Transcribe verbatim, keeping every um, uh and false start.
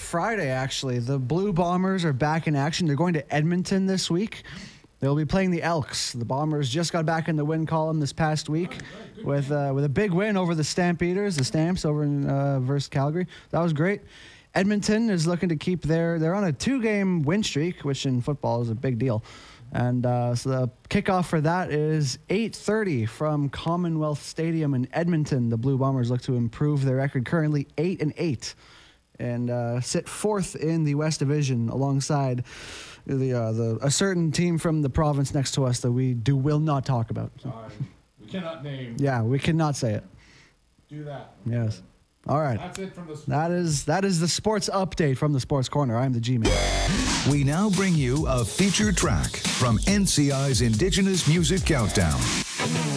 Friday, actually. The Blue Bombers are back in action. They're going to Edmonton this week. They'll be playing the Elks. The Bombers just got back in the win column this past week with uh, with a big win over the Stampeders, the Stamps over in uh, versus Calgary. That was great. Edmonton is looking to keep their, they're on a two-game win streak, which in football is a big deal. And uh, so the kickoff for that is eight thirty from Commonwealth Stadium in Edmonton. The Blue Bombers look to improve their record, currently eight and eight, and uh, sit fourth in the West Division alongside the uh, the a certain team from the province next to us that we do will not talk about. Uh, we cannot name. Yeah, we cannot say it. Do that. Yes. All right. That's it from the. That is that is the sports update from the Sports Corner. I'm the G-Man. We now bring you a featured track from N C I's Indigenous Music Countdown.